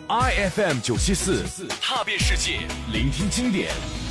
，IFM 974，踏遍世界，聆听经典。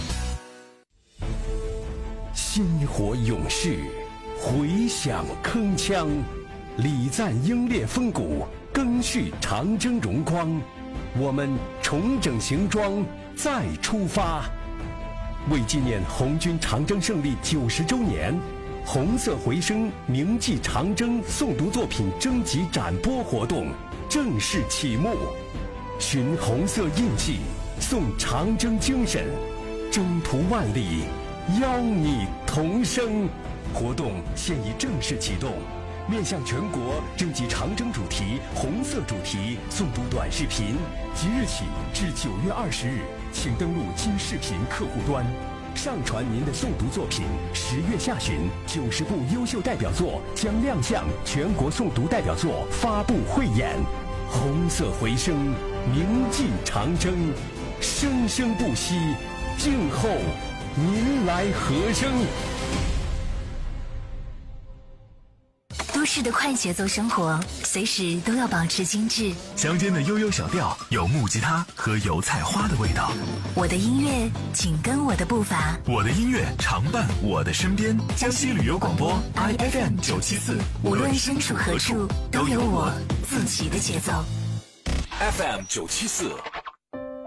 鲜活勇士，回响铿锵，礼赞英烈风骨，赓续长征荣光。我们重整行装，再出发。为纪念红军长征胜利90周年，红色回声铭记长征诵读作品征集展播活动正式启幕。寻红色印记，颂长征精神，征途万里，邀你同声。活动现已正式启动，面向全国征集长征主题、红色主题诵读短视频。即日起至9月20日，请登录今视频客户端，上传您的诵读作品。10月下旬，90部优秀代表作将亮相全国诵读代表作发布汇演。红色回声，铭记长征，生生不息，静候您来和声。 都市的快节奏生活，随时都要保持精致。 乡间的悠悠小调，有木吉他和油菜花的味道。 我的音乐紧跟我的步伐， 我的音乐常伴我的身边。江西旅游广播 IFM 974， 无论身处何处，都有我自己的节奏。 FM 974。